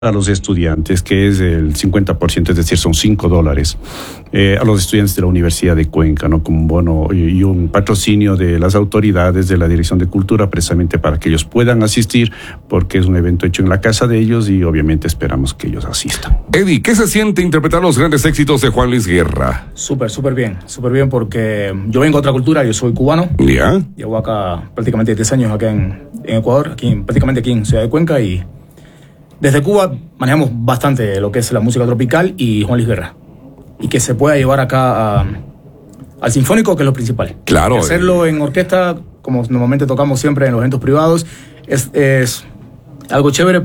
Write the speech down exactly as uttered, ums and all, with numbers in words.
a los estudiantes, que es el cincuenta por ciento, es decir, son cinco dólares, eh, a los estudiantes de la Universidad de Cuenca, ¿no? Como un bono y, y un patrocinio de las autoridades de la Dirección de Cultura, precisamente para que ellos puedan asistir, porque es un evento hecho en la casa de ellos y obviamente esperamos que ellos asistan. Eddie, ¿qué se siente interpretar los grandes éxitos de Juan Luis Guerra? Súper, súper bien, súper bien, porque yo vengo de otra cultura, yo soy cubano. ¿Ya? Llevo acá prácticamente diez años acá en, en Ecuador, aquí, en- prácticamente aquí en Ciudad de Cuenca, y desde Cuba manejamos bastante lo que es la música tropical y Juan Luis Guerra. Y que se pueda llevar acá a- al sinfónico, que es lo principal. Claro. Y hacerlo en orquesta, como normalmente tocamos siempre en los eventos privados, es, es algo chévere.